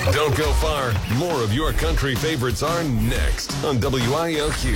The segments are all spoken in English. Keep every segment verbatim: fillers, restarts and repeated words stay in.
Don't go far. More of your country favorites are next on W I L Q.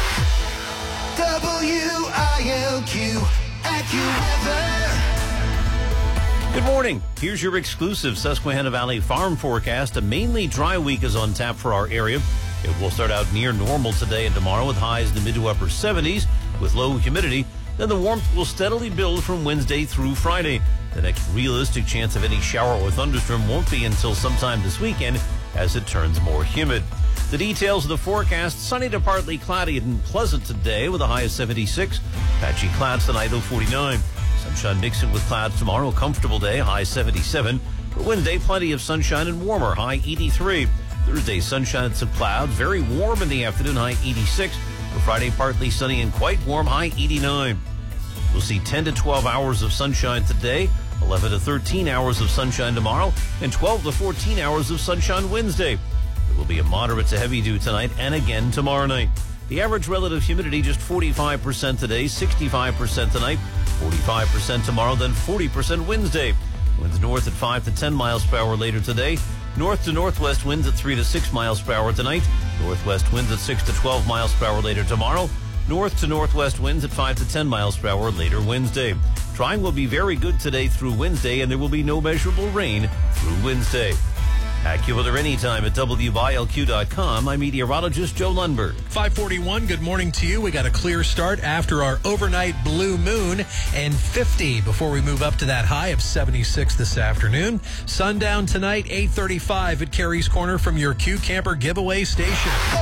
W I L Q, AccuWeather. Good morning. Here's your exclusive Susquehanna Valley farm forecast. A mainly dry week is on tap for our area. It will start out near normal today and tomorrow with highs in the mid to upper seventies with low humidity. Then the warmth will steadily build from Wednesday through Friday. The next realistic chance of any shower or thunderstorm won't be until sometime this weekend as it turns more humid. The details of the forecast: sunny to partly cloudy and pleasant today with a high of seventy-six. Patchy clouds tonight, low forty-nine. Sunshine mixing with clouds tomorrow, a comfortable day, high seventy-seven. For Wednesday, plenty of sunshine and warmer, high eighty-three. Thursday, sunshine and some clouds, very warm in the afternoon, high eighty-six. For Friday, partly sunny and quite warm, high eighty-nine. We'll see ten to twelve hours of sunshine today, eleven to thirteen hours of sunshine tomorrow, and twelve to fourteen hours of sunshine Wednesday. There will be a moderate to heavy dew tonight and again tomorrow night. The average relative humidity just forty-five percent today, sixty-five percent tonight, forty-five percent tomorrow, then forty percent Wednesday. Winds north at five to ten miles per hour later today. North to northwest winds at three to six miles per hour tonight. Northwest winds at six to twelve miles per hour later tomorrow. North to northwest winds at five to ten miles per hour later Wednesday. Drying will be very good today through Wednesday, and there will be no measurable rain through Wednesday. AccuWeather anytime at W I L Q dot com. I'm meteorologist Joe Lundberg. five forty-one, good morning to you. We got a clear start after our overnight blue moon, and fifty before we move up to that high of seventy-six this afternoon. Sundown tonight, eight thirty-five at Carey's Corner from your Q Camper giveaway station.